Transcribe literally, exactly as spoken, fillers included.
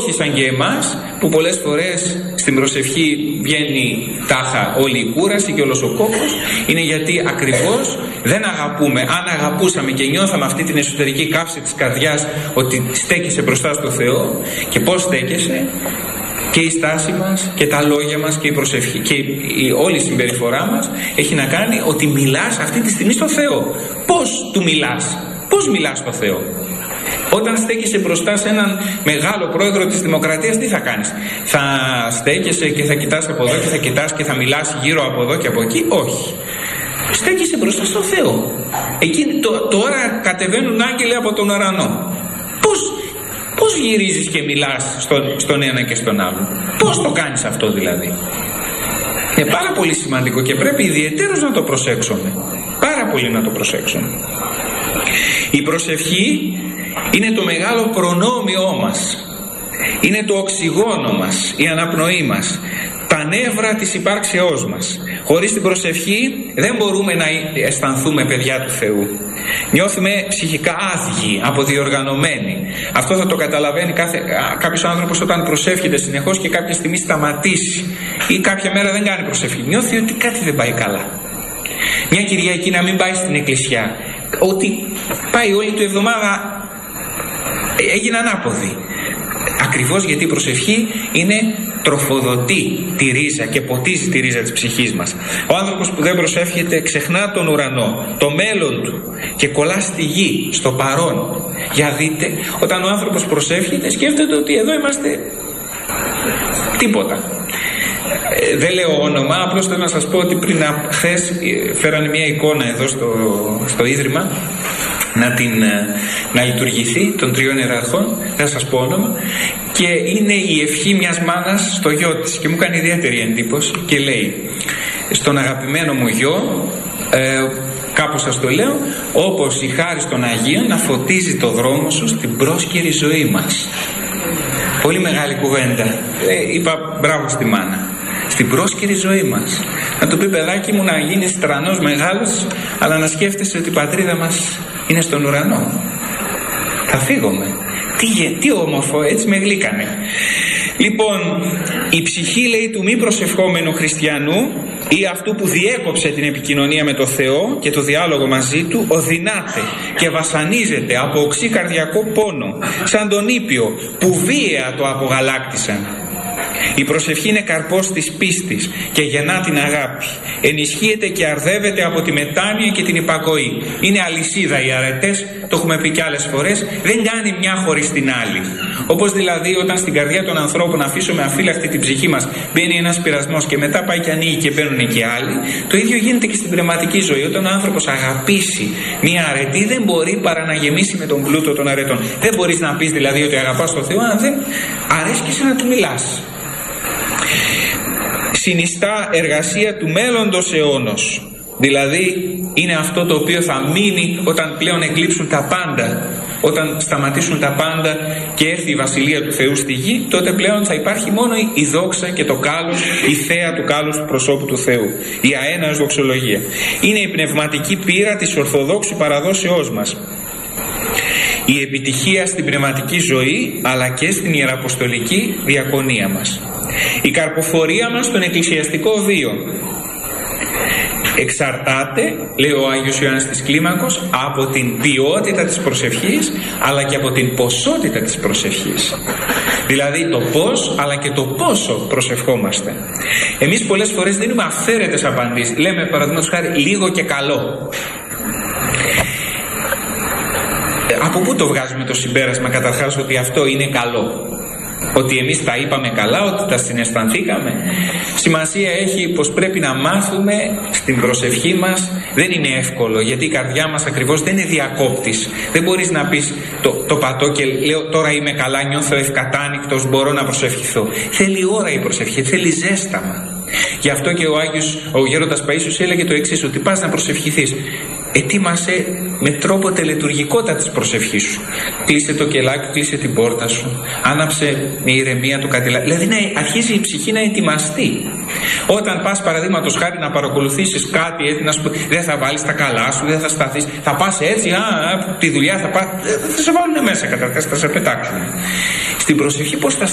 όχι σαν και εμάς, που πολλές φορές στην προσευχή βγαίνει τάχα όλη η κούραση και όλος ο κόπος. Είναι γιατί ακριβώς δεν αγαπούμε. Αν αγαπούσαμε και νιώθαμε αυτή την εσωτερική καύση της καρδιάς ότι στέκεσαι μπροστά στο Θεό, και πώς στέκεσαι, και η στάση μας και τα λόγια μας και η προσευχή και η, όλη η συμπεριφορά μας έχει να κάνει ότι μιλάς αυτή τη στιγμή στο Θεό. Πώς του μιλάς, πώς μιλάς στο Θεό? Όταν στέκεσαι μπροστά σε έναν μεγάλο πρόεδρο της Δημοκρατίας, τι θα κάνεις? Θα στέκεσαι και θα κοιτάς από εδώ και θα κοιτάς και θα μιλάς γύρω από εδώ και από εκεί? Όχι. Στέκεσαι μπροστά στο Θεό. Εκείνη, το, τώρα κατεβαίνουν άγγελοι από τον ουρανό. Πώς, πώς γυρίζεις και μιλάς στον, στον ένα και στον άλλο? Πώς το κάνεις αυτό δηλαδή? Είναι πάρα πολύ σημαντικό και πρέπει ιδιαιτέρως να το προσέξουμε. Πάρα πολύ να το προσέξουμε. Η προσευχή είναι το μεγάλο προνόμιό μας. Είναι το οξυγόνο μας, η αναπνοή μας, τα νεύρα της υπάρξεώς μας. Χωρίς την προσευχή δεν μπορούμε να αισθανθούμε παιδιά του Θεού. Νιώθουμε ψυχικά άδειοι, αποδιοργανωμένοι. Αυτό θα το καταλαβαίνει κάθε, κάποιος άνθρωπος όταν προσεύχεται συνεχώς και κάποια στιγμή σταματήσει ή κάποια μέρα δεν κάνει προσευχή. Νιώθει ότι κάτι δεν πάει καλά. Μια Κυριακή να μην πάει στην εκκλησιά, ότι πάει όλη του εβδομάδα έγινε ανάποδη. Ακριβώς γιατί η προσευχή είναι τροφοδοτεί τη ρίζα και ποτίζει τη ρίζα της ψυχής μας. Ο άνθρωπος που δεν προσεύχεται ξεχνά τον ουρανό, το μέλλον του και κολλά στη γη, στο παρόν. Για δείτε, όταν ο άνθρωπος προσεύχεται σκέφτεται ότι εδώ είμαστε τίποτα. Ε, δεν λέω όνομα, απλώς θέλω να σας πω ότι πριν χθες φέρανε μια εικόνα εδώ στο, στο Ίδρυμα να, την, να λειτουργηθεί των τριών ιεραρχών, δεν θα σας πω όνομα, και είναι η ευχή μιας μάνας στο γιο της και μου κάνει ιδιαίτερη εντύπωση και λέει: στον αγαπημένο μου γιο, ε, κάπως σας το λέω, όπως η χάρη των Αγίων να φωτίζει το δρόμο σου στην πρόσκαιρη ζωή μας. Πολύ μεγάλη κουβέντα. Ε, είπα μπράβο στη μάνα. Στην πρόσκαιρη ζωή μας. Να του πει: παιδάκι μου, να γίνεις τρανός μεγάλος, αλλά να σκέφτεσαι ότι η πατρίδα μας είναι στον ουρανό. Θα φύγουμε. Τι, τι όμορφο, έτσι με γλύκανε. Λοιπόν, η ψυχή, λέει, του μη προσευχόμενου χριστιανού ή αυτού που διέκοψε την επικοινωνία με το Θεό και το διάλογο μαζί του, οδυνάται και βασανίζεται από οξύ καρδιακό πόνο, σαν τον Ήπιο που βίαια το απογαλάκτησαν. Η προσευχή είναι καρπός της πίστης και γεννά την αγάπη. Ενισχύεται και αρδεύεται από τη μετάνοια και την υπακοή. Είναι αλυσίδα οι αρετές, το έχουμε πει κι άλλες φορές, δεν κάνει μια χωρίς την άλλη. Όπως δηλαδή όταν στην καρδιά των ανθρώπων αφήσουμε αφύλακτη την ψυχή μας, μπαίνει ένας πειρασμός και μετά πάει και ανοίγει και μπαίνουν και άλλοι, το ίδιο γίνεται και στην πνευματική ζωή. Όταν ο άνθρωπος αγαπήσει μια αρετή, δεν μπορεί παρά να γεμίσει με τον πλούτο των αρετών. Δεν μπορείς να πεις δηλαδή ότι αγαπάς τον Θεό αν δεν αρέσκεσαι να του μιλάς. Συνιστά εργασία του μέλλοντος αιώνος. Δηλαδή είναι αυτό το οποίο θα μείνει όταν πλέον εκλείψουν τα πάντα. Όταν σταματήσουν τα πάντα και έρθει η Βασιλεία του Θεού στη γη, τότε πλέον θα υπάρχει μόνο η δόξα και το κάλος, η θέα του κάλους του προσώπου του Θεού, η αέναος δοξολογία. Είναι η πνευματική πείρα της Ορθοδόξου παραδόσεώς μας. Η επιτυχία στην πνευματική ζωή αλλά και στην ιεραποστολική διακονία μας. Η καρποφορία μας στον εκκλησιαστικό βίο εξαρτάται, λέει ο Άγιος Ιωάννης της Κλίμακος, από την ποιότητα της προσευχής αλλά και από την ποσότητα της προσευχής. Δηλαδή το πώς αλλά και το πόσο προσευχόμαστε. Εμείς πολλές φορές δίνουμε αυθαίρετες απαντήσεις. Λέμε παραδείγματος χάρη λίγο και καλό. Από πού το βγάζουμε το συμπέρασμα καταρχάς ότι αυτό είναι καλό? Ότι εμείς τα είπαμε καλά, ότι τα συναισθανθήκαμε? Σημασία έχει πως πρέπει να μάθουμε στην προσευχή μας. Δεν είναι εύκολο, γιατί η καρδιά μας ακριβώς δεν είναι διακόπτης. Δεν μπορείς να πεις το, το πατώ και λέω τώρα είμαι καλά, νιώθω ευκατάνικτος, μπορώ να προσευχηθώ. Θέλει ώρα η προσευχή, θέλει ζέσταμα. Γι' αυτό και ο Άγιος, ο Γέροντας Παΐσιος έλεγε το εξής, ότι πας να προσευχηθείς, ετοίμασε με τρόπο τελετουργικότητα της προσευχής σου. Κλείσε το κελάκι, κλείσε την πόρτα σου, άναψε με ηρεμία το καντιλάκι. Δηλαδή να αρχίζει η ψυχή να ετοιμαστεί. Όταν πας παραδείγματος χάρη να παρακολουθήσεις κάτι, έτσι, να σου, δεν θα βάλεις τα καλά σου, δεν θα σταθείς, θα πας έτσι, α, α, τη δουλειά θα πας, θα σε βάλουν μέσα καταρχάς, θα σε πετάξουν. Στην προσευχή πώς θα